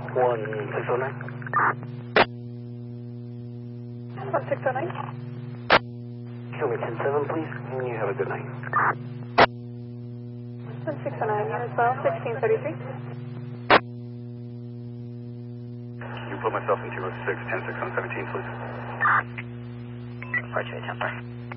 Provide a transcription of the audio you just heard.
1609. 1609. Show me 107, please, and you have a good night. 1609, unit 12, 1633. Can you put myself in 206, 106 on 17, please? Roger, 10-4.